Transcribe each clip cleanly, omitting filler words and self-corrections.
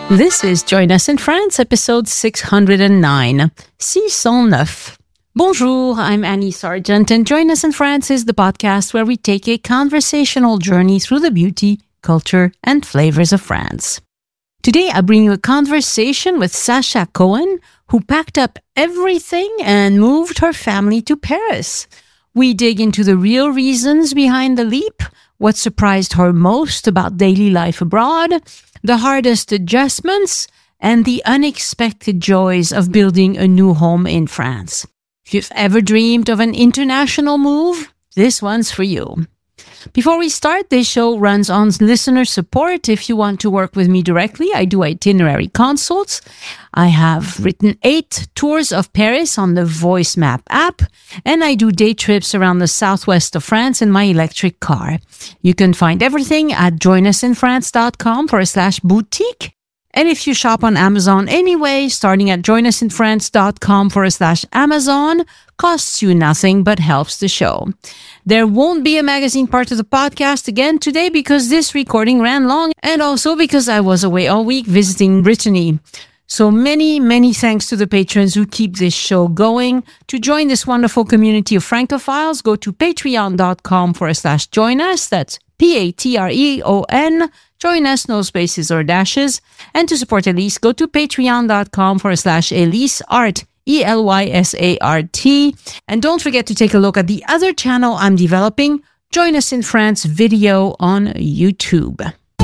This is Join Us in France, episode 609, 609. Bonjour, I'm Annie Sargent, and Join Us in France is the podcast where we take a conversational journey through the beauty, culture, and flavors of France. Today, I bring you a conversation with Sacha Cohen, who packed up everything and moved her family to Paris. We dig into the real reasons behind the leap, what surprised her most about daily life abroad, the hardest adjustments, and the unexpected joys of building a new home in France. If you've ever dreamed of an international move, this one's for you. Before we start, this show runs on listener support. If you want to work with me directly, I do itinerary consults. I have written 8 tours of Paris on the Voice Map app, and I do day trips around the southwest of France in my electric car. You can find everything at joinusinfrance.com/boutique. And if you shop on Amazon anyway, starting at joinusinfrance.com/Amazon costs you nothing but helps the show. There won't be a magazine part of the podcast again today because this recording ran long and also because I was away all week visiting Brittany. So many thanks to the patrons who keep this show going. To join this wonderful community of Francophiles, go to patreon.com/joinus. That's Patreon. Join us, no spaces or dashes. And to support Elise, go to patreon.com/EliseArt, ELYSART. And don't forget to take a look at the other channel I'm developing, Join Us in France video on YouTube.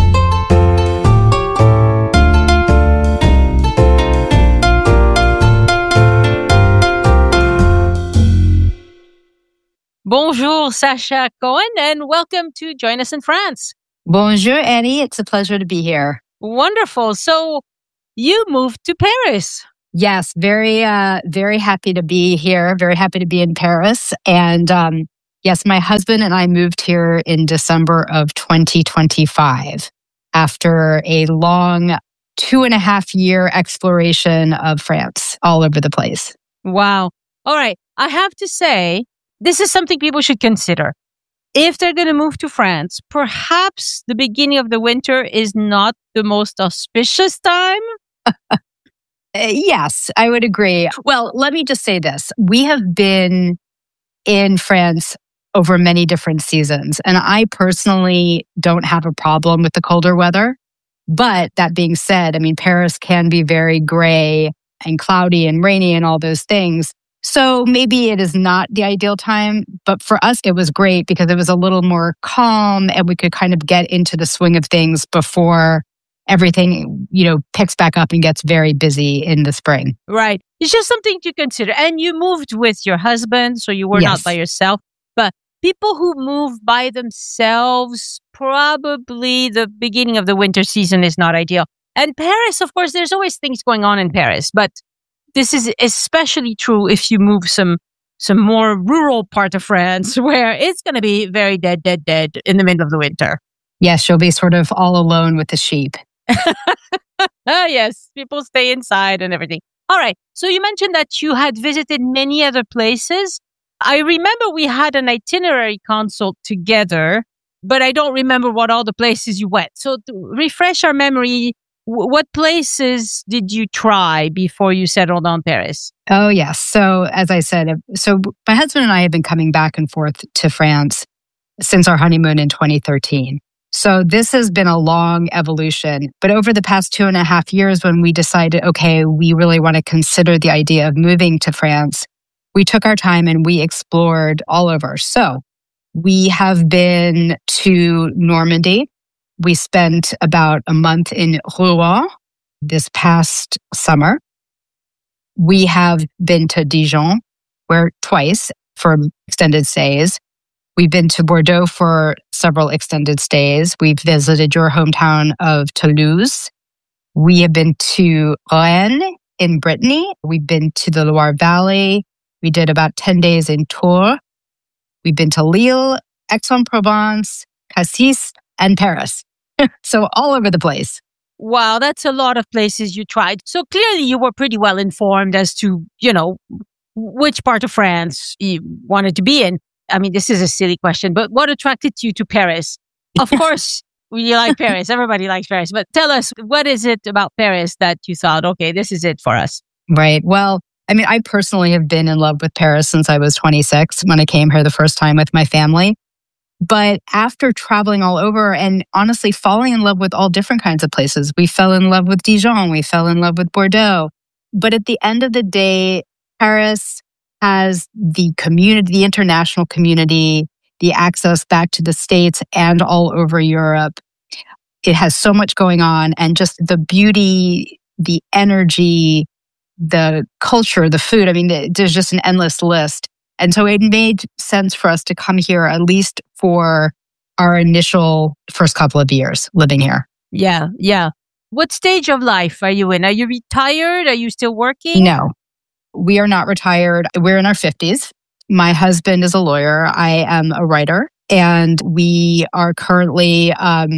Bonjour, Sacha Cohen, and welcome to Join Us in France. Bonjour, Annie. It's a pleasure to be here. Wonderful. So you moved to Paris. Yes, very happy to be here. Very happy to be in Paris. And yes, my husband and I moved here in December of 2025 after a long 2.5-year exploration of France all over the place. Wow. All right. I have to say, this is something people should consider. If they're going to move to France, perhaps the beginning of the winter is not the most auspicious time. Yes, I would agree. Well, let me just say this. We have been in France over many different seasons, and I personally don't have a problem with the colder weather. But that being said, I mean, Paris can be very gray and cloudy and rainy and all those things. So maybe it is not the ideal time, but for us, it was great because it was a little more calm and we could kind of get into the swing of things before everything, picks back up and gets very busy in the spring. Right. It's just something to consider. And you moved with your husband, so you were not by yourself. But people who move by themselves, probably the beginning of the winter season is not ideal. And Paris, of course, there's always things going on in Paris, but this is especially true if you move some more rural part of France where it's going to be very dead in the middle of the winter. Yes, you'll be sort of all alone with the sheep. Yes, people stay inside and everything. All right. So you mentioned that you had visited many other places. I remember we had an itinerary consult together, but I don't remember what all the places you went. So to refresh our memory, what places did you try before you settled on Paris? Oh, yes. So as I said, my husband and I have been coming back and forth to France since our honeymoon in 2013. So this has been a long evolution. But over the past 2.5 years, when we decided, okay, we really want to consider the idea of moving to France, we took our time and we explored all over. So we have been to Normandy. We spent about a month in Rouen this past summer. We have been to Dijon, twice for extended stays. We've been to Bordeaux for several extended stays. We've visited your hometown of Toulouse. We have been to Rennes in Brittany. We've been to the Loire Valley. We did about 10 days in Tours. We've been to Lille, Aix-en-Provence, Cassis, and Paris. So all over the place. Wow, that's a lot of places you tried. So clearly you were pretty well informed as to, which part of France you wanted to be in. I mean, this is a silly question, but what attracted you to Paris? Of course, You like Paris. Everybody likes Paris. But tell us, what is it about Paris that you thought, okay, this is it for us? Right. Well, I mean, I personally have been in love with Paris since I was 26 when I came here the first time with my family. But after traveling all over and honestly falling in love with all different kinds of places, we fell in love with Dijon, we fell in love with Bordeaux. But at the end of the day, Paris has the community, the international community, the access back to the States and all over Europe. It has so much going on, and just the beauty, the energy, the culture, the food. I mean, there's just an endless list. And so it made sense for us to come here, at least for our initial first couple of years living here. Yeah, yeah. What stage of life are you in? Are you retired? Are you still working? No, we are not retired. We're in our 50s. My husband is a lawyer. I am a writer. And we are currently,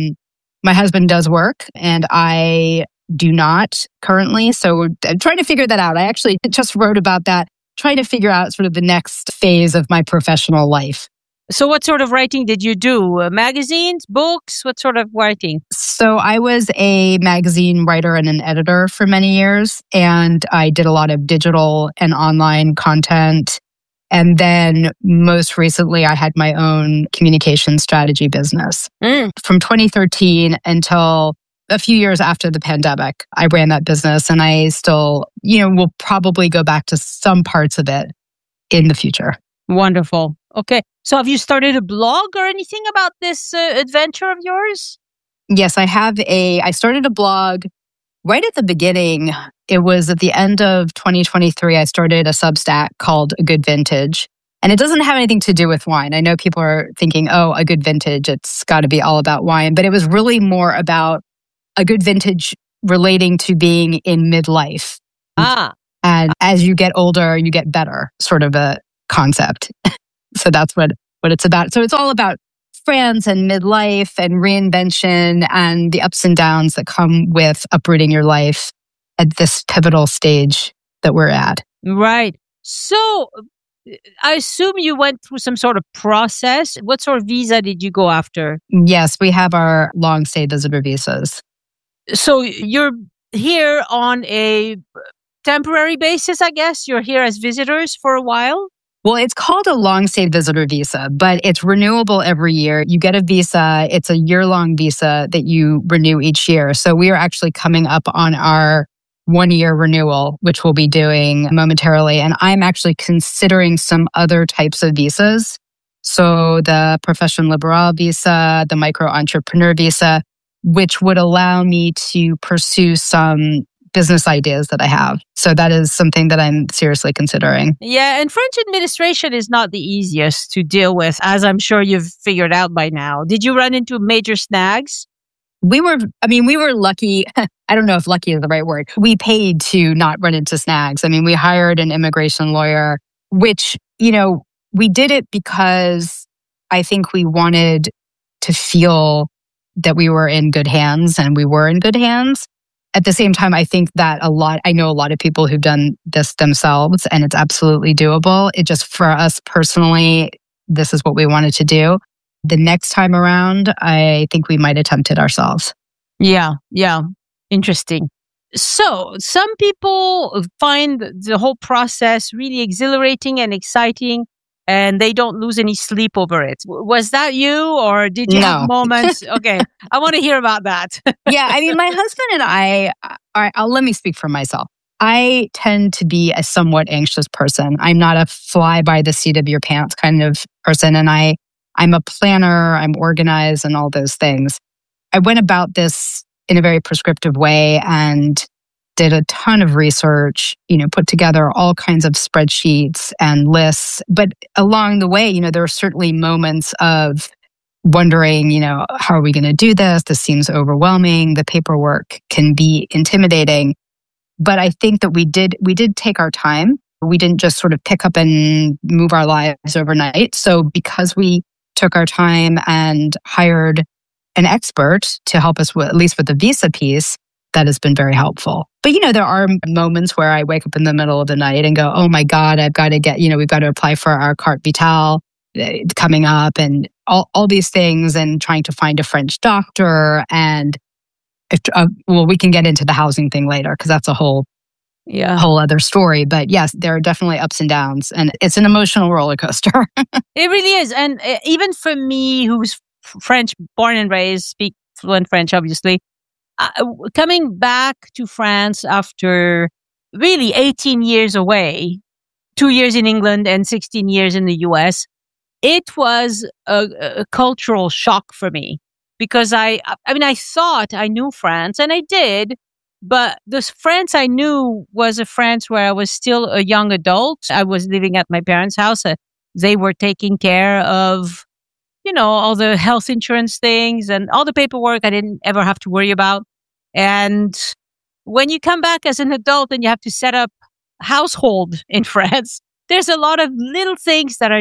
my husband does work and I do not currently. So I'm trying to figure that out. I actually just wrote about that, trying to figure out sort of the next phase of my professional life. So what sort of writing did you do? Magazines, books? What sort of writing? So I was a magazine writer and an editor for many years, and I did a lot of digital and online content. And then most recently, I had my own communication strategy business. From 2013 until a few years after the pandemic, I ran that business, and I still, will probably go back to some parts of it in the future. Wonderful. Okay. So have you started a blog or anything about this adventure of yours? Yes, I started a blog right at the beginning. It was at the end of 2023. I started a Substack called A Good Vintage. And it doesn't have anything to do with wine. I know people are thinking, oh, a good vintage, it's got to be all about wine. But it was really more about a good vintage relating to being in midlife. And as you get older, you get better, sort of a concept. So that's what it's about. So it's all about France and midlife and reinvention and the ups and downs that come with uprooting your life at this pivotal stage that we're at. Right. So I assume you went through some sort of process. What sort of visa did you go after? Yes, we have our long stay visitor visas. So you're here on a temporary basis, I guess? You're here as visitors for a while? Well, it's called a long stay visitor visa, but it's renewable every year. You get a visa. It's a year-long visa that you renew each year. So we are actually coming up on our 1-year renewal, which we'll be doing momentarily. And I'm actually considering some other types of visas. So the Profession Liberale visa, the Micro Entrepreneur visa, which would allow me to pursue some business ideas that I have. So that is something that I'm seriously considering. Yeah, and French administration is not the easiest to deal with, as I'm sure you've figured out by now. Did you run into major snags? We were lucky. I don't know if lucky is the right word. We paid to not run into snags. I mean, we hired an immigration lawyer, which, we did it because I think we wanted to feel that we were in good hands, and we were in good hands. At the same time, I think that I know a lot of people who've done this themselves, and it's absolutely doable. It just, for us personally, this is what we wanted to do. The next time around, I think we might attempt it ourselves. Yeah. Interesting. So some people find the whole process really exhilarating and exciting, and they don't lose any sleep over it. Was that you, or did you have moments? Okay, I want to hear about that. Yeah, I mean, my husband and I, let me speak for myself. I tend to be a somewhat anxious person. I'm not a fly by the seat of your pants kind of person, and I'm a planner, I'm organized, and all those things. I went about this in a very prescriptive way and did a ton of research, put together all kinds of spreadsheets and lists. But along the way, there are certainly moments of wondering, how are we going to do this? This seems overwhelming. The paperwork can be intimidating. But I think that we did take our time. We didn't just sort of pick up and move our lives overnight. So because we took our time and hired an expert to help us at least with the visa piece, that has been very helpful. But, there are moments where I wake up in the middle of the night and go, oh my God, I've got to get, we've got to apply for our carte vitale coming up. And all these things and trying to find a French doctor. And we can get into the housing thing later because that's a whole other story. But yes, there are definitely ups and downs, and it's an emotional roller coaster. It really is. And even for me, who's French, born and raised, speak fluent French, obviously, coming back to France after really 18 years away, 2 years in England and 16 years in the US, it was a cultural shock for me because I thought I knew France, and I did. But the France I knew was a France where I was still a young adult. I was living at my parents' house. They were taking care of, all the health insurance things and all the paperwork I didn't ever have to worry about. And when you come back as an adult and you have to set up a household in France, there's a lot of little things that are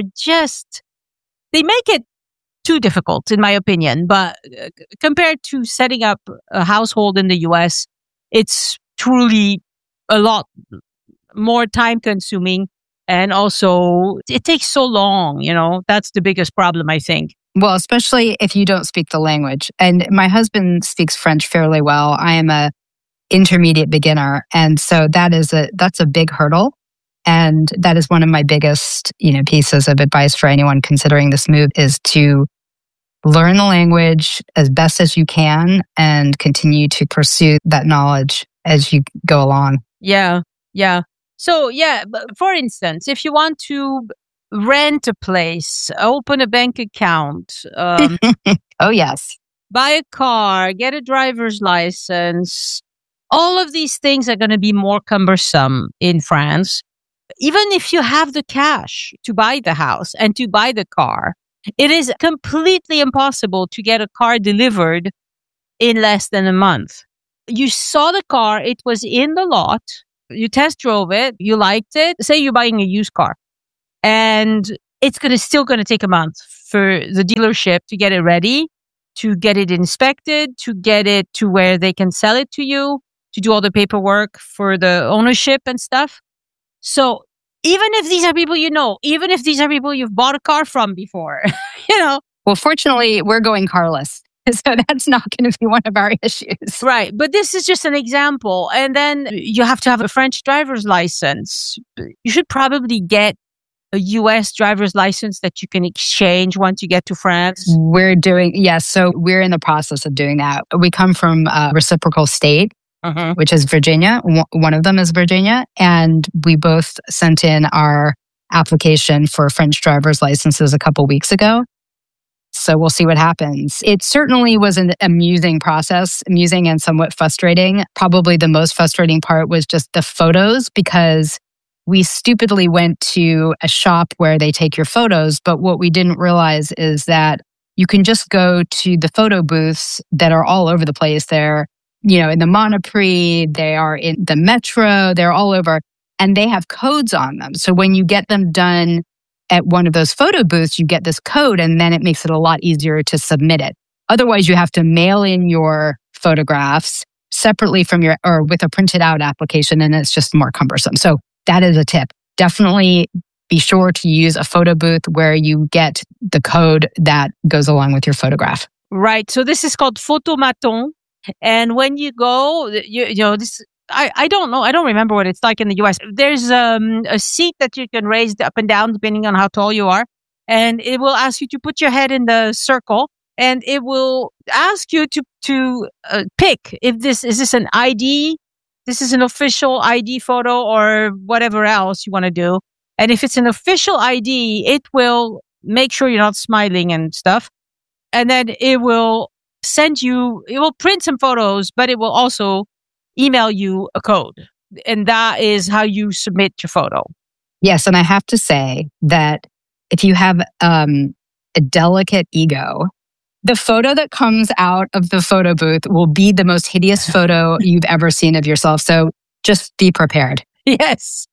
they make it too difficult, in my opinion. But compared to setting up a household in the US, it's truly a lot more time consuming. And also, it takes so long, that's the biggest problem, I think. Well, especially if you don't speak the language. And my husband speaks French fairly well. I am a intermediate beginner. And so that's a big hurdle. And that is one of my biggest, pieces of advice for anyone considering this move is to learn the language as best as you can and continue to pursue that knowledge as you go along. Yeah. So, for instance, if you want to rent a place, open a bank account, oh, yes, buy a car, get a driver's license, all of these things are going to be more cumbersome in France. Even if you have the cash to buy the house and to buy the car, it is completely impossible to get a car delivered in less than a month. You saw the car, it was in the lot, you test drove it, you liked it. Say you're buying a used car, and it's still going to take a month for the dealership to get it ready, to get it inspected, to get it to where they can sell it to you, to do all the paperwork for the ownership and stuff. So even if these are people even if these are people you've bought a car from before, Well, fortunately, we're going carless. So that's not going to be one of our issues. Right. But this is just an example. And then you have to have a French driver's license. You should probably get a US driver's license that you can exchange once you get to France. So we're in the process of doing that. We come from a reciprocal state, which is Virginia. One of them is Virginia. And we both sent in our application for French driver's licenses a couple weeks ago. So we'll see what happens. It certainly was an amusing process, amusing and somewhat frustrating. Probably the most frustrating part was just the photos, because we stupidly went to a shop where they take your photos. But what we didn't realize is that you can just go to the photo booths that are all over the place. They're, in the Monoprix, they are in the Metro, they're all over, and they have codes on them. So when you get them done at one of those photo booths, you get this code, and then it makes it a lot easier to submit it. Otherwise, you have to mail in your photographs separately from or with a printed out application, and it's just more cumbersome. So that is a tip. Definitely be sure to use a photo booth where you get the code that goes along with your photograph. Right. So this is called Photomaton. And when you go, this, I don't know. I don't remember what it's like in the US. There's a seat that you can raise up and down depending on how tall you are. And it will ask you to put your head in the circle, and it will ask you to pick if is this an ID, this is an official ID photo, or whatever else you want to do. And if it's an official ID, it will make sure you're not smiling and stuff. And then it will print some photos, but it will also email you a code. And that is how you submit your photo. Yes. And I have to say that if you have a delicate ego, the photo that comes out of the photo booth will be the most hideous photo you've ever seen of yourself. So just be prepared. Yes.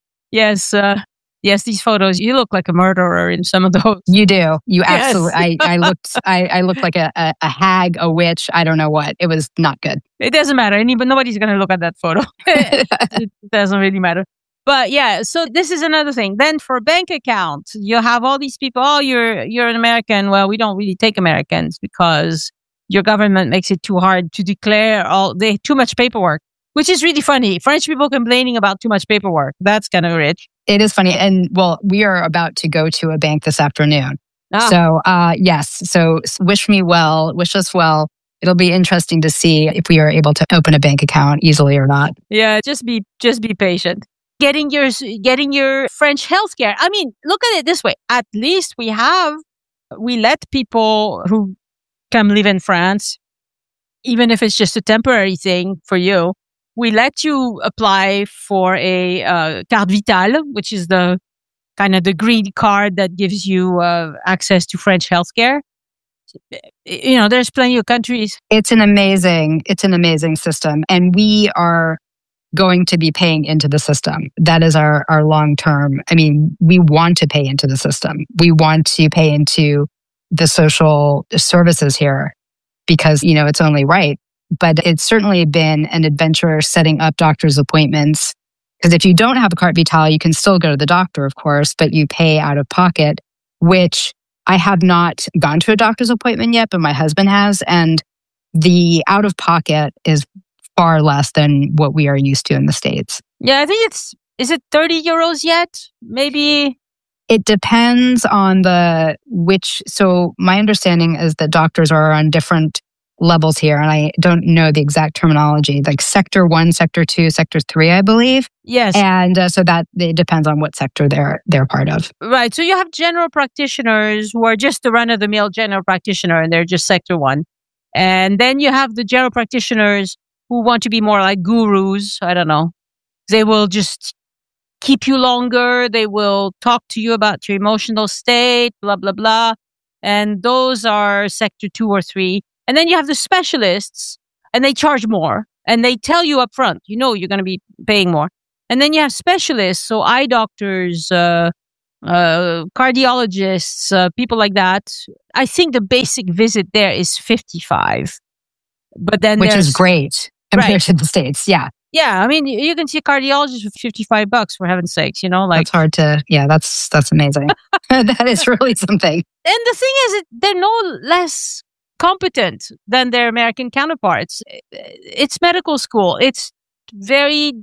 Yes, these photos, you look like a murderer in some of those. You do. You absolutely. I looked like a hag, a witch. I don't know what. It was not good. It doesn't matter. Nobody's going to look at that photo. It doesn't really matter. But yeah, so this is another thing. Then for bank account, you have all these people, oh, you're an American. Well, we don't really take Americans because your government makes it too hard to declare too much paperwork, which is really funny. French people complaining about too much paperwork. That's kind of rich. It is funny. And well, we are about to go to a bank this afternoon. So, yes. So wish us well. It'll be interesting to see if we are able to open a bank account easily or not. Yeah, just be patient. Getting your French healthcare. I mean, look at it this way. At least we let people who come live in France, even if it's just a temporary thing for you, we let you apply for a carte vitale, which is the kind of the green card that gives you access to French healthcare. You know, there's plenty of countries. It's an amazing system. And we are going to be paying into the system. That is our long-term. I mean, we want to pay into the system. We want to pay into the social services here because, you know, it's only right. But it's certainly been an adventure setting up doctor's appointments. Because if you don't have a carte vitale, you can still go to the doctor, of course, but you pay out of pocket, which I have not gone to a doctor's appointment yet, but my husband has. And the out of pocket is far less than what we are used to in the States. Yeah, I think is it 30 euros yet? Maybe. It depends on so my understanding is that doctors are on different levels here, and I don't know the exact terminology, like sector 1, sector 2, sector 3, I believe. Yes. And so that it depends on what sector they're part of. Right. So you have general practitioners who are just the run-of-the-mill general practitioner, and they're just sector 1. And then you have the general practitioners who want to be more like gurus. I don't know. They will just keep you longer. They will talk to you about your emotional state, blah, blah, blah. And those are sector 2 or 3. And then you have the specialists, and they charge more, and they tell you up front, you know, you're going to be paying more. And then you have specialists, so eye doctors, cardiologists, people like that. I think the basic visit there is 55. But then which is great compared to the States. Yeah. Yeah. I mean, you can see a cardiologist for $55, for heaven's sakes, you know, like. That's hard to, yeah, that's amazing. That is really something. And the thing is, they're no less competent than their American counterparts. It's medical school. It's very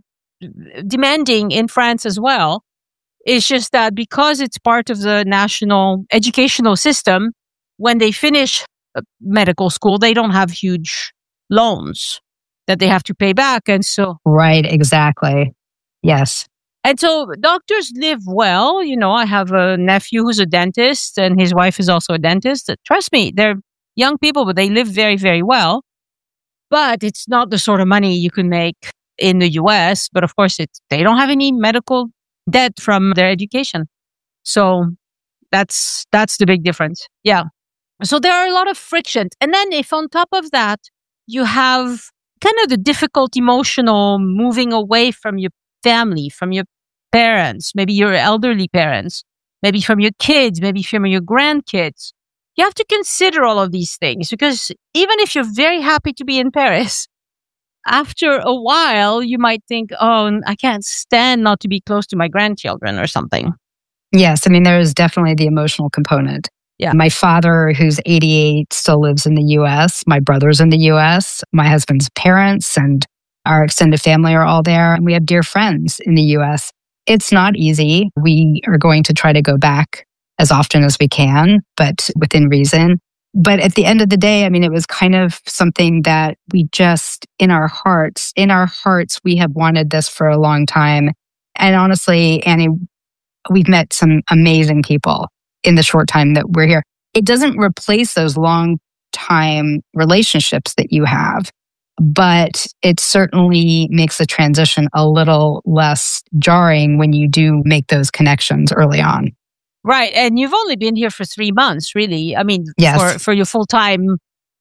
demanding in France as well. It's just that because it's part of the national educational system, when they finish medical school, they don't have huge loans that they have to pay back. And so. Right, exactly. Yes. And so doctors live well. You know, I have a nephew who's a dentist, and his wife is also a dentist. Trust me, they're young people, but they live very, very well. But it's not the sort of money you can make in the US. But of course, they don't have any medical debt from their education. So that's the big difference. Yeah. So there are a lot of friction. And then if on top of that, you have kind of the difficult emotional moving away from your family, from your parents, maybe your elderly parents, maybe from your kids, maybe from your grandkids. You have to consider all of these things because even if you're very happy to be in Paris, after a while, you might think, oh, I can't stand not to be close to my grandchildren or something. Yes. I mean, there is definitely the emotional component. Yeah. My father, who's 88, still lives in the U.S. My brother's in the U.S. My husband's parents and our extended family are all there. And we have dear friends in the U.S. It's not easy. We are going to try to go back as often as we can, but within reason. But at the end of the day, I mean, it was kind of something that we just, in our hearts, we have wanted this for a long time. And honestly, Annie, we've met some amazing people in the short time that we're here. It doesn't replace those long time relationships that you have, but it certainly makes the transition a little less jarring when you do make those connections early on. Right. And you've only been here for 3 months, really. I mean, yes. for your full-time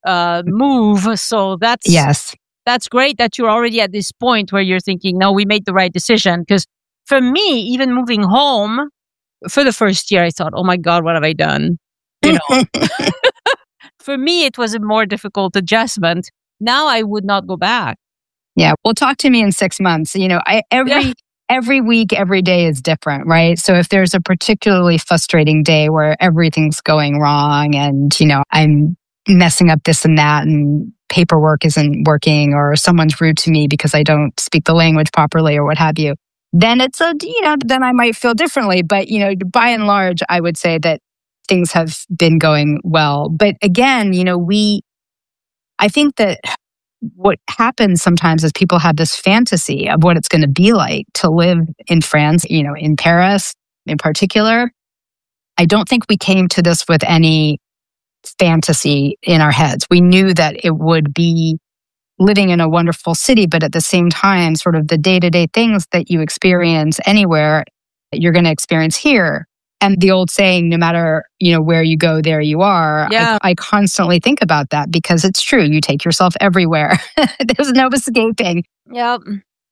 move. So that's great that you're already at this point where you're thinking, no, we made the right decision. Because for me, even moving home for the first year, I thought, oh my God, what have I done? You know, for me, it was a more difficult adjustment. Now I would not go back. Yeah. Well, talk to me in 6 months. You know, every week, every day is different, right? So if there's a particularly frustrating day where everything's going wrong and, I'm messing up this and that and paperwork isn't working or someone's rude to me because I don't speak the language properly or what have you, then then I might feel differently. But, by and large, I would say that things have been going well. But again, I think that what happens sometimes is people have this fantasy of what it's going to be like to live in France, in Paris in particular. I don't think we came to this with any fantasy in our heads. We knew that it would be living in a wonderful city, but at the same time, sort of the day-to-day things that you experience anywhere, you're going to experience here. And the old saying, no matter, where you go, there you are. Yeah. I constantly think about that because it's true. You take yourself everywhere. There's no escaping. Yep.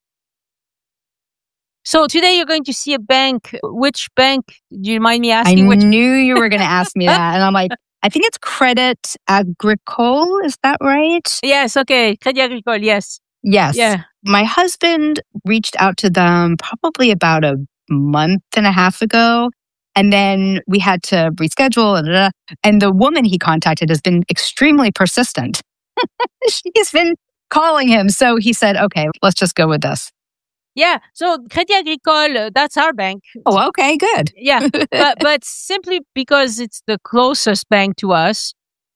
So today you're going to see a bank. Which bank? Do you mind me asking? I knew you were going to ask me that. And I'm like, I think it's Crédit Agricole. Is that right? Yes. Okay. Crédit Agricole. Yes. Yes. Yeah. My husband reached out to them probably about a month and a half ago. And then we had to reschedule. And the woman he contacted has been extremely persistent. She's been calling him. So he said, okay, let's just go with this. Yeah. So Crédit Agricole, that's our bank. Oh, okay, good. Yeah. but simply because it's the closest bank to us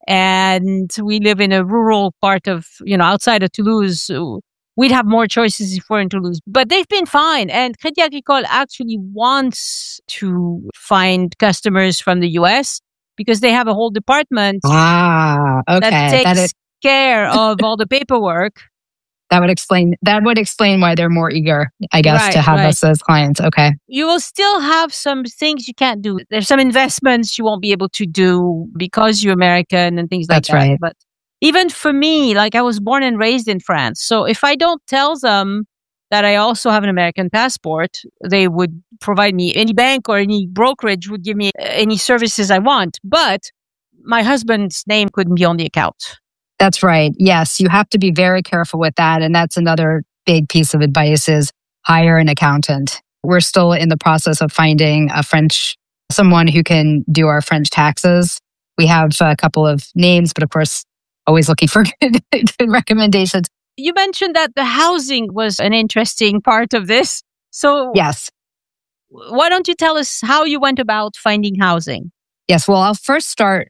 and we live in a rural part of, outside of Toulouse, we'd have more choices if we're in Toulouse. But they've been fine. And Crédit Agricole actually wants to find customers from the US because they have a whole department okay. that takes care of all the paperwork. That would explain why they're more eager, I guess, to have us as clients. Okay. You will still have some things you can't do. There's some investments you won't be able to do because you're American and things like that. That's right. But even for me, I was born and raised in France. So if I don't tell them that I also have an American passport, they would provide me, any bank or any brokerage would give me any services I want. But my husband's name couldn't be on the account. That's right. Yes, you have to be very careful with that. And that's another big piece of advice is hire an accountant. We're still in the process of finding someone who can do our French taxes. We have a couple of names, but of course, always looking for good recommendations. You mentioned that the housing was an interesting part of this. So yes, why don't you tell us how you went about finding housing? Yes, well, I'll first start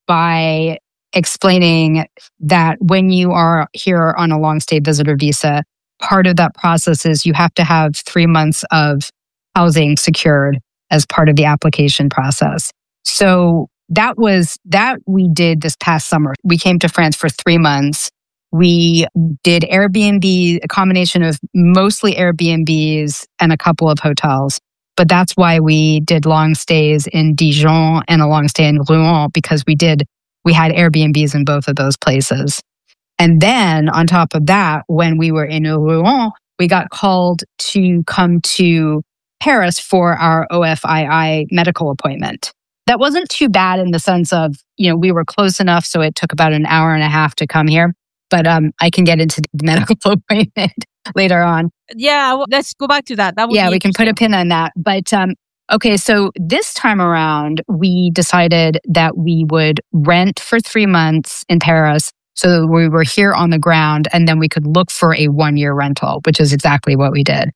by explaining that when you are here on a long stay visitor visa, part of that process is you have to have 3 months of housing secured as part of the application process. So that we did this past summer. We came to France for 3 months. We did Airbnb, a combination of mostly Airbnbs and a couple of hotels. But that's why we did long stays in Dijon and a long stay in Rouen, because we had Airbnbs in both of those places. And then on top of that, when we were in Rouen, we got called to come to Paris for our OFII medical appointment. That wasn't too bad in the sense of, we were close enough, so it took about an hour and a half to come here. But I can get into the medical appointment later on. Yeah, let's go back to that. We can put a pin on that. But okay, so this time around, we decided that we would rent for 3 months in Paris. So we were here on the ground, and then we could look for a 1-year rental, which is exactly what we did.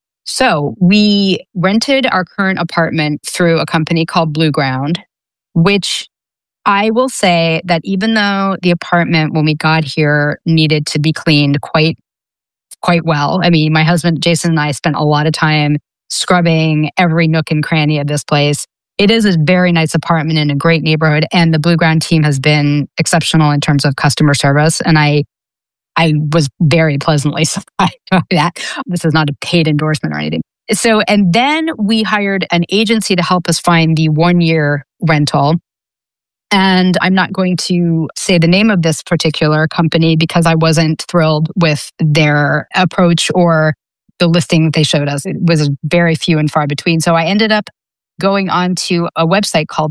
So we rented our current apartment through a company called Blue Ground, which I will say that even though the apartment when we got here needed to be cleaned quite well. I mean, my husband, Jason, and I spent a lot of time scrubbing every nook and cranny of this place. It is a very nice apartment in a great neighborhood, and the Blue Ground team has been exceptional in terms of customer service. And I was very pleasantly surprised by that. This is not a paid endorsement or anything. So, and then we hired an agency to help us find the 1-year rental. And I'm not going to say the name of this particular company because I wasn't thrilled with their approach or the listing they showed us. It was very few and far between. So I ended up going on to a website called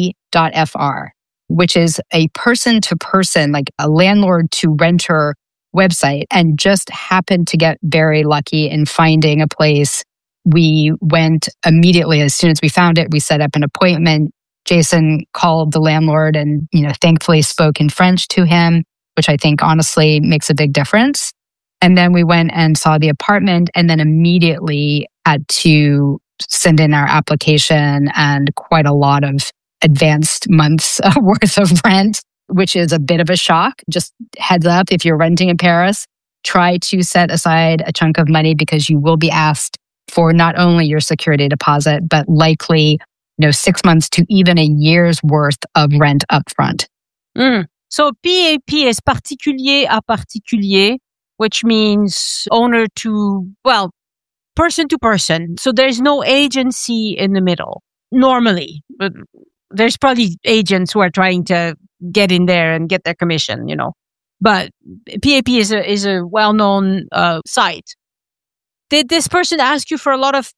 pap.fr, which is a person-to-person, like a landlord to renter website and just happened to get very lucky in finding a place. We went immediately. As soon as we found it, we set up an appointment. Jason called the landlord and, thankfully spoke in French to him, which I think honestly makes a big difference. And then we went and saw the apartment and then immediately had to send in our application and quite a lot of advanced months worth of rent, which is a bit of a shock. Just heads up, if you're renting in Paris, try to set aside a chunk of money because you will be asked for not only your security deposit, but likely 6 months to even a year's worth of rent upfront. So PAP is particulier à particulier, which means owner to, person to person. So there's no agency in the middle, normally. But there's probably agents who are trying to get in there and get their commission, But PAP is a well-known site. Did this person ask you for a lot of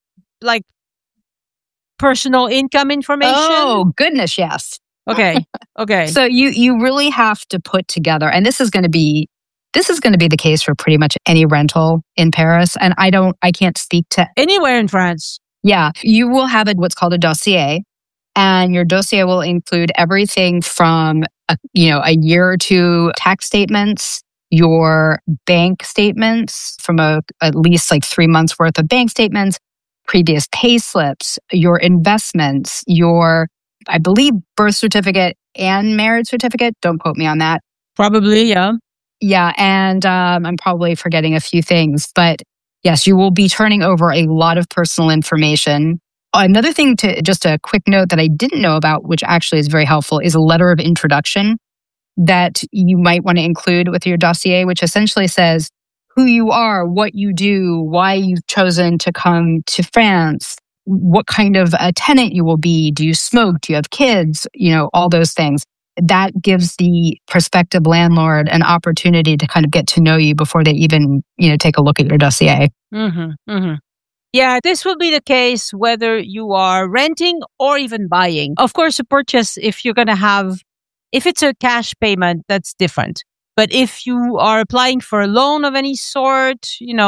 personal income information? Oh, goodness, yes. Okay. So you really have to put together, and this is going to be the case for pretty much any rental in Paris. And I can't speak to anywhere in France. Yeah, you will have what's called a dossier, and your dossier will include everything from a year or two tax statements, your bank statements from at least 3 months worth of bank statements, previous pay slips, your investments, your, I believe, birth certificate and marriage certificate. Don't quote me on that. Probably, yeah. Yeah, and I'm probably forgetting a few things, but yes, you will be turning over a lot of personal information. Another thing just a quick note that I didn't know about, which actually is very helpful, is a letter of introduction that you might want to include with your dossier, which essentially says who you are, what you do, why you've chosen to come to France, what kind of a tenant you will be, do you smoke, do you have kids, all those things. That gives the prospective landlord an opportunity to kind of get to know you before they even, take a look at your dossier. Yeah, this will be the case whether you are renting or even buying. Of course, a purchase, if it's a cash payment, that's different. But if you are applying for a loan of any sort,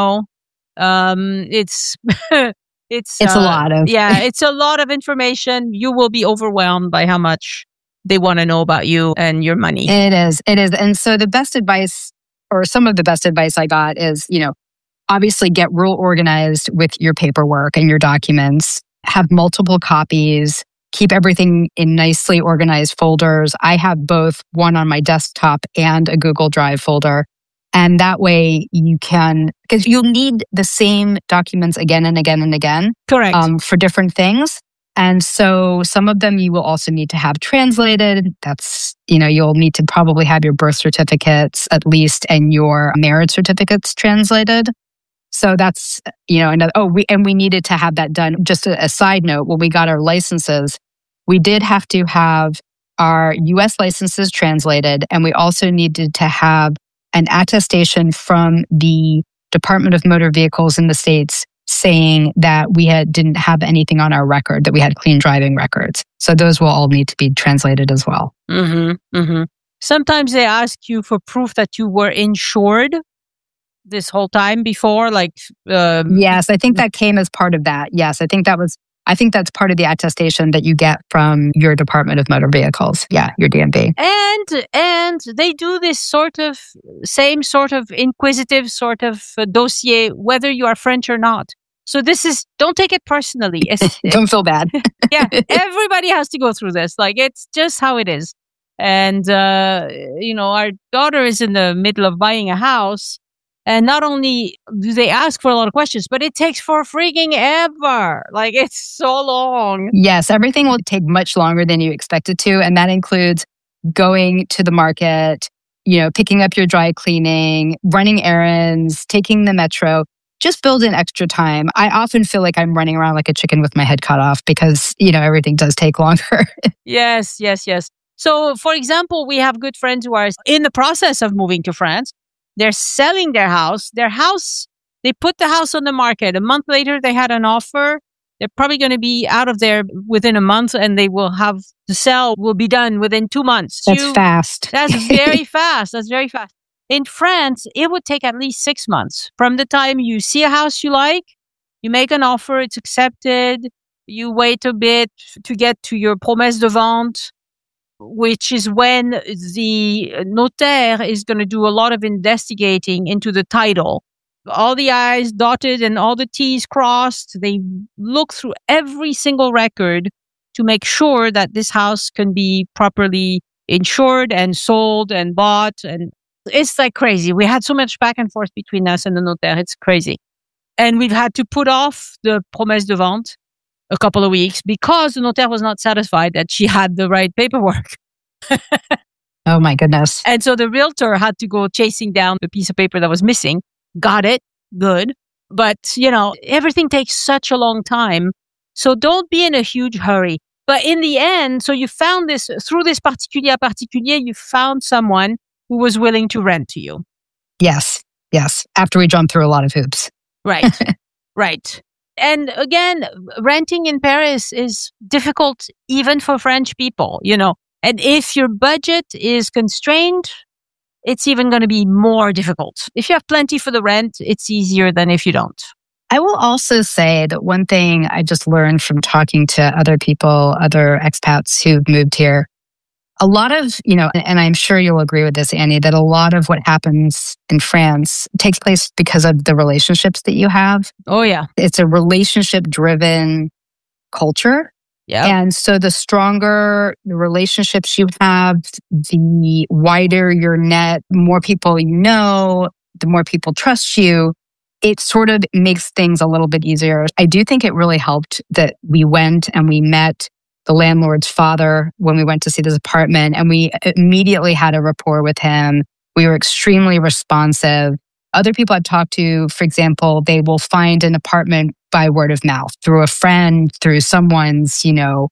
it's it's a lot of it's a lot of information. You will be overwhelmed by how much they want to know about you and your money. It is. And so the best advice, or some of the best advice I got is, obviously get real organized with your paperwork and your documents, have multiple copies, keep everything in nicely organized folders. I have both one on my desktop and a Google Drive folder. And that way you can, because you'll need the same documents again and again and again. Correct. For different things. And so some of them you will also need to have translated. That's, you'll need to probably have your birth certificates at least and your marriage certificates translated. So that's, another, we needed to have that done. Just a side note, when we got our licenses, we did have to have our US licenses translated. And we also needed to have an attestation from the Department of Motor Vehicles in the States saying that we didn't have anything on our record, that we had clean driving records. So those will all need to be translated as well. Sometimes they ask you for proof that you were insured this whole time before, Yes, I think that came as part of that. Yes, I think that's part of the attestation that you get from your Department of Motor Vehicles. Yeah, your DMV. And they do this same sort of inquisitive sort of dossier, whether you are French or not. So don't take it personally. Don't feel bad. Yeah, everybody has to go through this. It's just how it is. And, our daughter is in the middle of buying a house. And not only do they ask for a lot of questions, but it takes for freaking ever. It's so long. Yes, everything will take much longer than you expect it to. And that includes going to the market, picking up your dry cleaning, running errands, taking the metro. Just build in extra time. I often feel like I'm running around like a chicken with my head cut off because, everything does take longer. Yes. So, for example, we have good friends who are in the process of moving to France. They're selling their house. They put the house on the market. A month later, they had an offer. They're probably going to be out of there within a month, and the sale will be done within 2 months. That's fast. That's very fast. In France, it would take at least 6 months from the time you see a house you like, you make an offer, it's accepted, you wait a bit to get to your promesse de vente, which is when the notaire is going to do a lot of investigating into the title. All the I's dotted and all the T's crossed. They look through every single record to make sure that this house can be properly insured and sold and bought. And it's like crazy. We had so much back and forth between us and the notaire. It's crazy. And we've had to put off the promesse de vente a couple of weeks because the notaire was not satisfied that she had the right paperwork. Oh my goodness. And so the realtor had to go chasing down the piece of paper that was missing. Got it. Good. But, everything takes such a long time. So don't be in a huge hurry. But in the end, so you found this, through this particulier, you found someone who was willing to rent to you. Yes. After we jumped through a lot of hoops. Right. Right. And again, renting in Paris is difficult even for French people, And if your budget is constrained, it's even going to be more difficult. If you have plenty for the rent, it's easier than if you don't. I will also say that one thing I just learned from talking to other people, other expats who've moved here, a lot of, and I'm sure you'll agree with this, Annie, that a lot of what happens in France takes place because of the relationships that you have. Oh, yeah. It's a relationship-driven culture. Yeah. And so the stronger the relationships you have, the wider your net, more people you know, the more people trust you, it sort of makes things a little bit easier. I do think it really helped that we went and we met the landlord's father when we went to see this apartment, and we immediately had a rapport with him. We were extremely responsive. Other people I've talked to, for example, they will find an apartment by word of mouth, through a friend, through someone's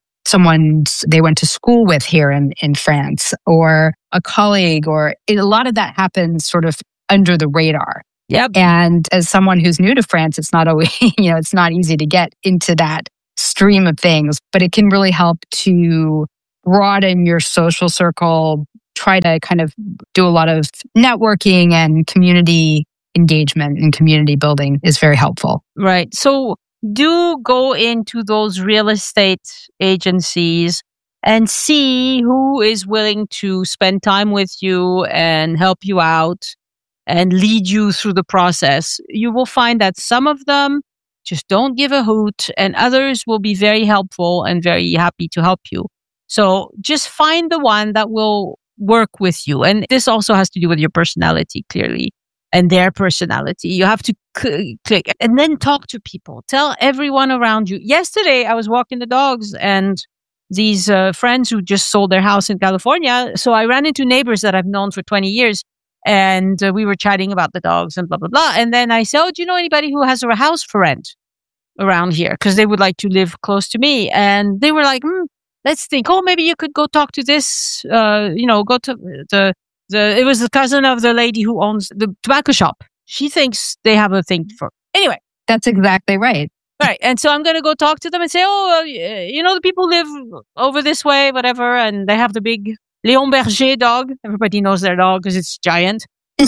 they went to school with here in France, or a colleague, a lot of that happens sort of under the radar. Yep. And as someone who's new to France, it's not always, it's not easy to get into that stream of things, but it can really help to broaden your social circle, try to kind of do a lot of networking, and community engagement and community building is very helpful. Right. So do go into those real estate agencies and see who is willing to spend time with you and help you out and lead you through the process. You will find that some of them just don't give a hoot, and others will be very helpful and very happy to help you. So just find the one that will work with you. And this also has to do with your personality, clearly, and their personality. You have to click and then talk to people. Tell everyone around you. Yesterday, I was walking the dogs, and these friends who just sold their house in California. So I ran into neighbors that I've known for 20 years. And we were chatting about the dogs and blah, blah, blah. And then I said, do you know anybody who has a house for rent around here? Because they would like to live close to me. And they were like, let's think. Oh, maybe you could go talk to this, go to it was the cousin of the lady who owns the tobacco shop. She thinks they have a thing for. Anyway. That's exactly right. Right. And so I'm going to go talk to them and say, the people live over this way, whatever. And they have the big Léon Berger dog. Everybody knows their dog because it's giant.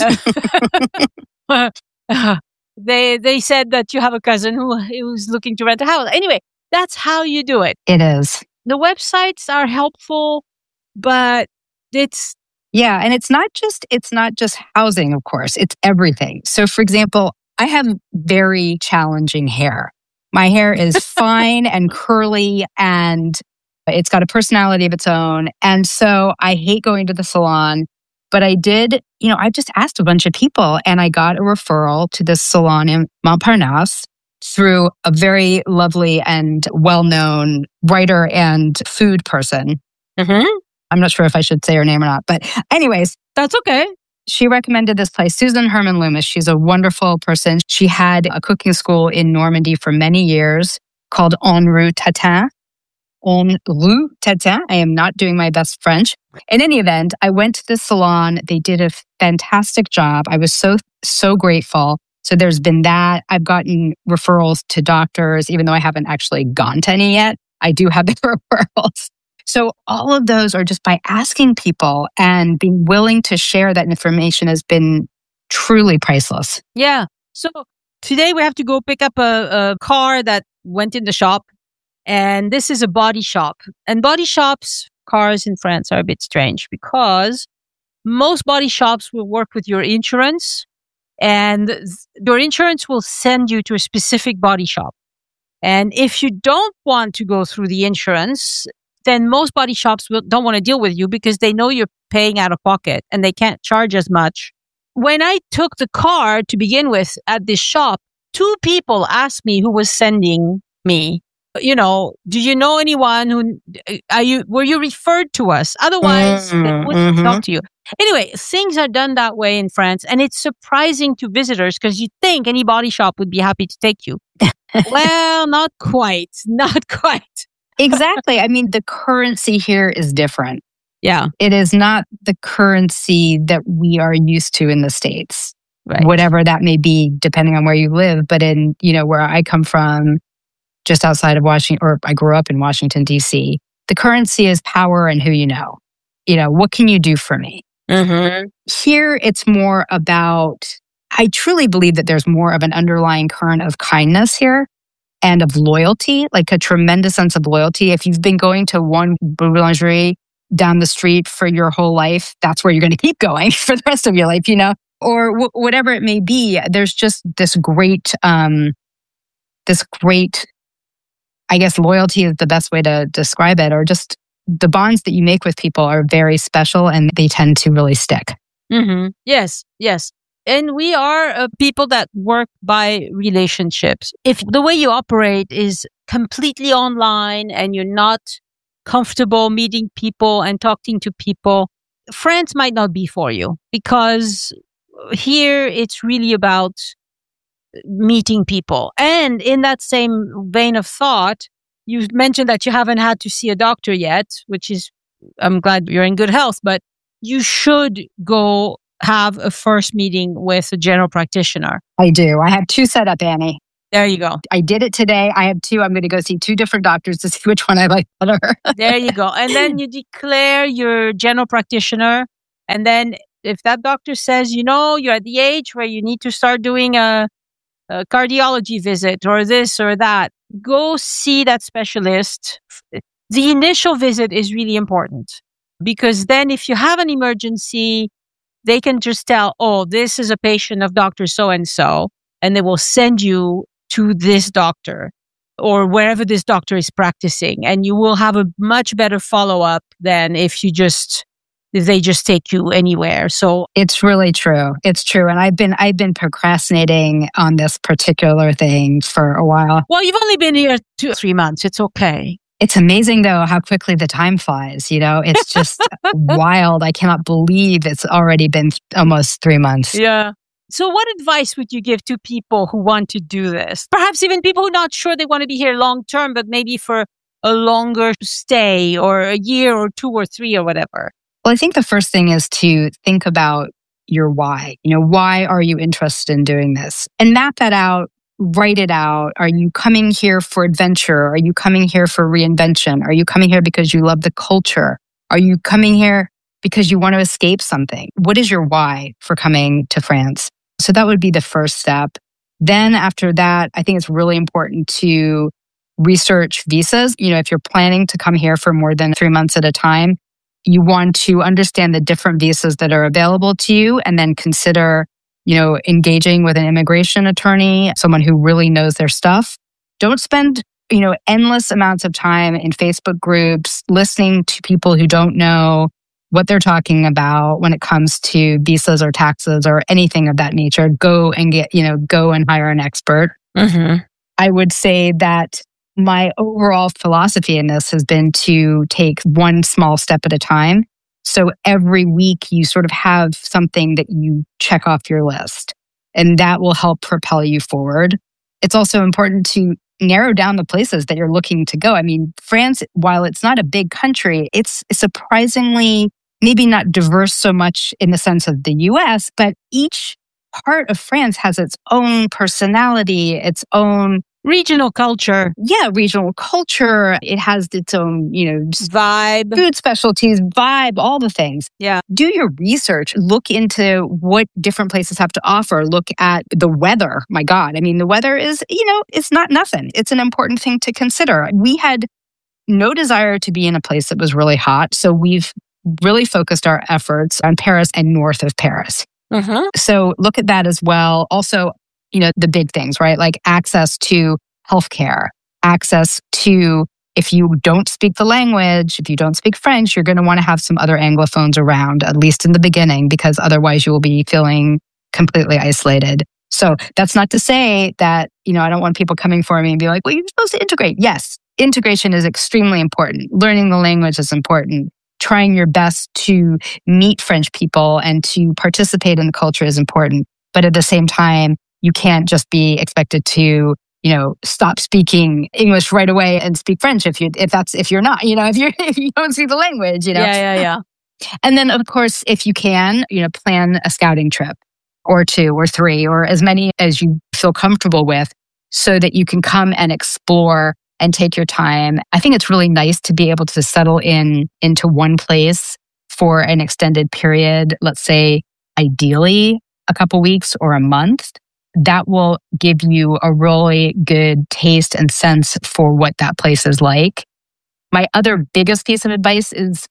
They said that you have a cousin who's looking to rent a house. Anyway, that's how you do it. It is. The websites are helpful, but it's... Yeah, and it's not just housing, of course. It's everything. So, for example, I have very challenging hair. My hair is fine and curly, and it's got a personality of its own. And so I hate going to the salon, but I did, I just asked a bunch of people, and I got a referral to this salon in Montparnasse through a very lovely and well-known writer and food person. Mm-hmm. I'm not sure if I should say her name or not, but anyways. That's okay. She recommended this place, Susan Herman Loomis. She's a wonderful person. She had a cooking school in Normandy for many years called En Rue Tatin. En Rue Tatin. I am not doing my best French. In any event, I went to the salon. They did a fantastic job. I was so grateful. So there's been that. I've gotten referrals to doctors, even though I haven't actually gone to any yet. I do have the referrals. So all of those are just by asking people and being willing to share that information has been truly priceless. Yeah. So today we have to go pick up a car that went in the shop. And this is a body shop. And body shops, cars in France are a bit strange because most body shops will work with your insurance, and your insurance will send you to a specific body shop. And if you don't want to go through the insurance, then most body shops don't want to deal with you because they know you're paying out of pocket and they can't charge as much. When I took the car to begin with at this shop, 2 people asked me who was sending me. Do you know anyone were you referred to us? Otherwise, they wouldn't talk to you. Anyway, things are done that way in France, and it's surprising to visitors because you think any body shop would be happy to take you. Well, not quite. Exactly. I mean, the currency here is different. Yeah. It is not the currency that we are used to in the States, right. Whatever that may be, depending on where you live. But in, where I come from, just outside of Washington, or I grew up in Washington, D.C., the currency is power and who you know. What can you do for me? Mm-hmm. Here, it's more about, I truly believe that there's more of an underlying current of kindness here and of loyalty, like a tremendous sense of loyalty. If you've been going to one boulangerie down the street for your whole life, that's where you're going to keep going for the rest of your life, or whatever it may be. There's just this great, I guess loyalty is the best way to describe it, or just the bonds that you make with people are very special and they tend to really stick. Mm-hmm. Yes. And we are people that work by relationships. If the way you operate is completely online and you're not comfortable meeting people and talking to people, France might not be for you, because here it's really about meeting people. And in that same vein of thought, you mentioned that you haven't had to see a doctor yet, which is, I'm glad you're in good health, but you should go have a first meeting with a general practitioner. I do. I have 2 set up, Annie. There you go. I did it today. I have 2. I'm going to go see 2 different doctors to see which one I like better. There you go. And then you declare your general practitioner. And then if that doctor says, you're at the age where you need to start doing a cardiology visit or this or that, go see that specialist. The initial visit is really important, because then if you have an emergency, they can just tell, this is a patient of Dr. So-and-so, and they will send you to this doctor or wherever this doctor is practicing. And you will have a much better follow-up than if they just take you anywhere. So it's really true. It's true. And I've been procrastinating on this particular thing for a while. Well, you've only been here 2 or 3 months. It's okay. It's amazing though how quickly the time flies. It's just wild. I cannot believe it's already been almost 3 months. Yeah. So what advice would you give to people who want to do this? Perhaps even people who are not sure they want to be here long term, but maybe for a longer stay, or a year or 2 or 3 or whatever. Well, I think the first thing is to think about your why. Why are you interested in doing this? And map that out, write it out. Are you coming here for adventure? Are you coming here for reinvention? Are you coming here because you love the culture? Are you coming here because you want to escape something? What is your why for coming to France? So that would be the first step. Then after that, I think it's really important to research visas. If you're planning to come here for more than 3 months at a time, you want to understand the different visas that are available to you, and then consider, engaging with an immigration attorney, someone who really knows their stuff. Don't spend, endless amounts of time in Facebook groups listening to people who don't know what they're talking about when it comes to visas or taxes or anything of that nature. Go and hire an expert. Mm-hmm. I would say that my overall philosophy in this has been to take one small step at a time. So every week you sort of have something that you check off your list, and that will help propel you forward. It's also important to narrow down the places that you're looking to go. I mean, France, while it's not a big country, it's surprisingly maybe not diverse so much in the sense of the US, but each part of France has its own personality, its own Regional culture. Yeah, regional culture. It has its own, Vibe. food specialties, vibe, all the things. Yeah. Do your research. Look into what different places have to offer. Look at the weather. My God. I mean, the weather is, it's not nothing. It's an important thing to consider. We had no desire to be in a place that was really hot. So we've really focused our efforts on Paris and north of Paris. Uh-huh. So look at that as well. Also, the big things, right? Like access to healthcare, access to, if you don't speak the language, if you don't speak French, you're going to want to have some other Anglophones around, at least in the beginning, because otherwise you will be feeling completely isolated. So that's not to say that, I don't want people coming for me and be like, well, you're supposed to integrate. Yes, integration is extremely important. Learning the language is important. Trying your best to meet French people and to participate in the culture is important. But at the same time, you can't just be expected to, stop speaking English right away and speak French if you're not, if you don't speak the language, Yeah. And then of course, if you can, plan a scouting trip or 2 or 3 or as many as you feel comfortable with so that you can come and explore and take your time. I think it's really nice to be able to settle into one place for an extended period, let's say ideally a couple weeks or a month. That will give you a really good taste and sense for what that place is like. My other biggest piece of advice is,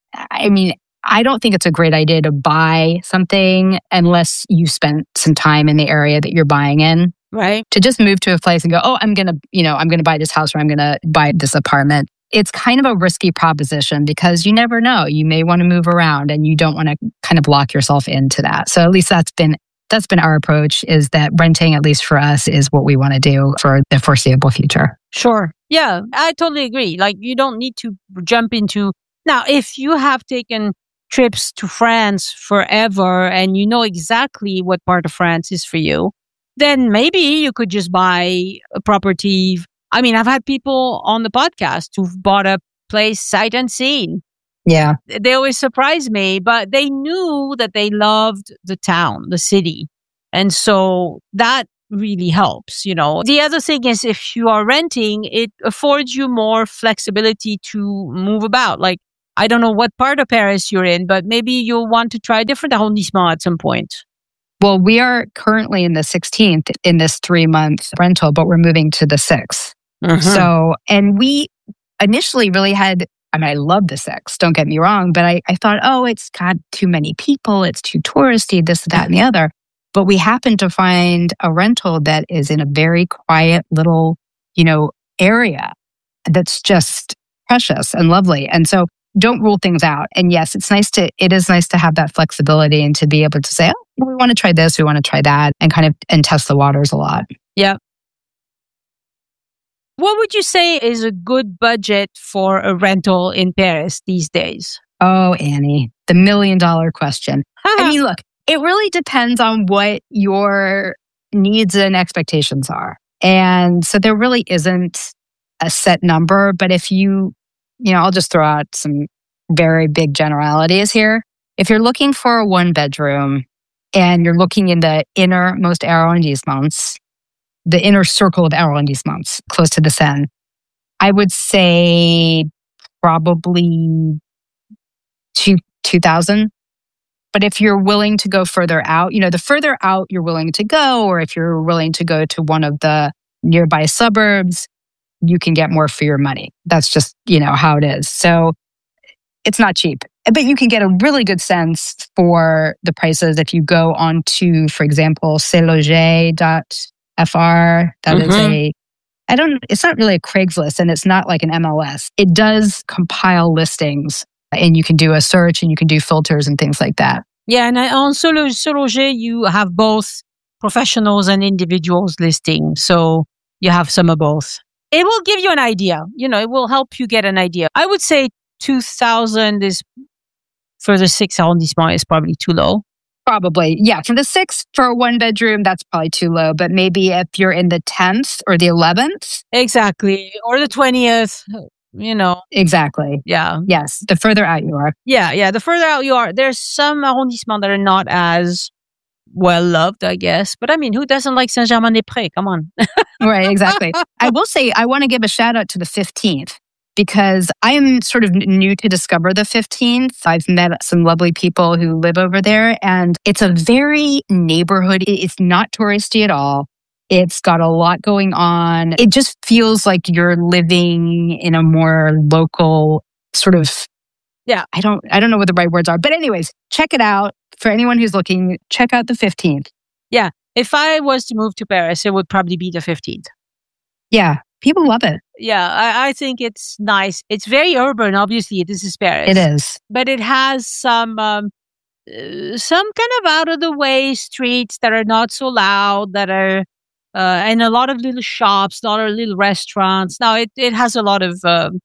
I don't think it's a great idea to buy something unless you spent some time in the area that you're buying in. Right. To just move to a place and go, oh, I'm going to buy this house or I'm going to buy this apartment. It's kind of a risky proposition because you never know. You may want to move around and you don't want to kind of lock yourself into that. So at least that's been our approach, is that renting, at least for us, is what we want to do for the foreseeable future. Sure. Yeah, I totally agree. Like, you don't need to jump into... Now, if you have taken trips to France forever and you know exactly what part of France is for you, then maybe you could just buy a property. I mean, I've had people on the podcast who've bought a place sight unseen. Yeah. They always surprise me, but they knew that they loved the town, the city. And so that really helps, The other thing is, if you are renting, it affords you more flexibility to move about. Like, I don't know what part of Paris you're in, but maybe you'll want to try a different arrondissement at some point. Well, we are currently in the 16th in this 3-month rental, but we're moving to the 6th. Mm-hmm. So, and we initially really had, I love the 6th, don't get me wrong, but I thought, oh, it's got too many people, it's too touristy, this, that, and the other. But we happened to find a rental that is in a very quiet little, area that's just precious and lovely. And so don't rule things out. And yes, it is nice to have that flexibility and to be able to say, oh, we want to try this, we want to try that, and test the waters a lot. Yeah. What would you say is a good budget for a rental in Paris these days? Oh, Annie, the $1 million question. Look, it really depends on what your needs and expectations are. And so there really isn't a set number, but if I'll just throw out some very big generalities here. If you're looking for a 1-bedroom and you're looking in the innermost arrondissements, the inner circle of arrondissements close to the Seine, I would say probably 2,000. But if you're willing to go further out, the further out you're willing to go, or if you're willing to go to one of the nearby suburbs, you can get more for your money. That's just, how it is. So it's not cheap, but you can get a really good sense for the prices if you go on to, for example, CesLoger.fr. That is it's not really a Craigslist and it's not like an MLS. It does compile listings and you can do a search and you can do filters and things like that. Yeah. And on CesLoger, you have both professionals and individuals listing. So you have some of both. It will give you an idea. It will help you get an idea. I would say 2,000 is for the 6th arrondissement is probably too low. Probably. Yeah. For the 6th, for a 1-bedroom, that's probably too low. But maybe if you're in the 10th or the 11th. Exactly. Or the 20th, Exactly. Yeah. Yes. The further out you are. Yeah. The further out you are. There's some arrondissements that are not as well loved, I guess. But I mean, who doesn't like Saint-Germain-des-Prés? Come on. Right, exactly. I will say, I want to give a shout out to the 15th because I am sort of new to Discover the 15th. I've met some lovely people who live over there, and it's a very neighborhood. It's not touristy at all. It's got a lot going on. It just feels like you're living in a more local sort of, I don't know what the right words are. But anyways, check it out. For anyone who's looking, check out the 15th. Yeah. If I was to move to Paris, it would probably be the 15th. Yeah. People love it. Yeah. I think it's nice. It's very urban. Obviously, this is Paris. It is. But it has some kind of out of the way streets that are not so loud, that are, and a lot of little shops, a lot of little restaurants. Now, it has a lot of,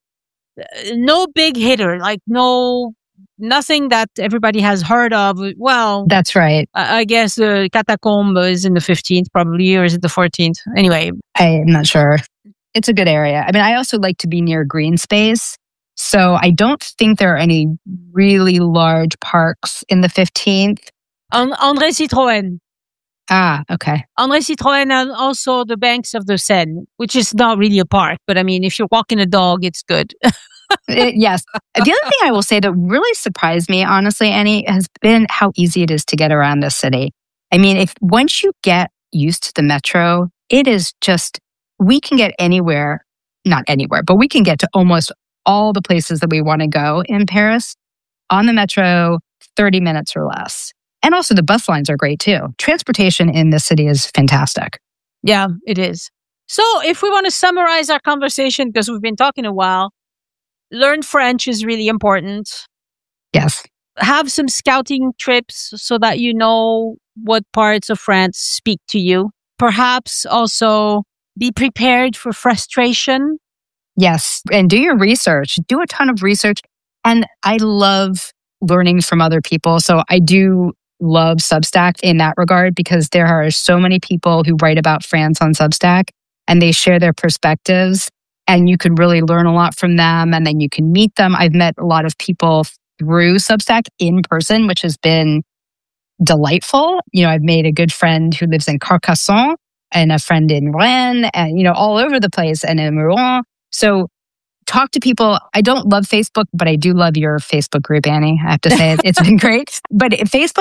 no big hitter, like nothing that everybody has heard of. Well, that's right. I guess Catacombe is in the 15th probably, or is it the 14th? Anyway. I'm not sure. It's a good area. I mean, I also like to be near green space. So I don't think there are any really large parks in the 15th. André Citroën. Ah, okay. André Citroën, and also the banks of the Seine, which is not really a park. But I mean, if you're walking a dog, it's good. Yes. The other thing I will say that really surprised me, honestly, Annie, has been how easy it is to get around this city. I mean, once you get used to the metro, it is just, we can get anywhere, not anywhere, but we can get to almost all the places that we want to go in Paris on the metro, 30 minutes or less. And also the bus lines are great too. Transportation in this city is fantastic. Yeah, it is. So if we want to summarize our conversation, because we've been talking a while, learn French is really important. Yes. Have some scouting trips so that you know what parts of France speak to you. Perhaps also be prepared for frustration. Yes. And do your research. Do a ton of research. And I love learning from other people. So I do love Substack in that regard, because there are so many people who write about France on Substack and they share their perspectives. And you can really learn a lot from them, and then you can meet them. I've met a lot of people through Substack in person, which has been delightful. You know, I've made a good friend who lives in Carcassonne and a friend in Rennes and, all over the place, and in Rouen. So talk to people. I don't love Facebook, but I do love your Facebook group, Annie. I have to say it's been great. But Facebook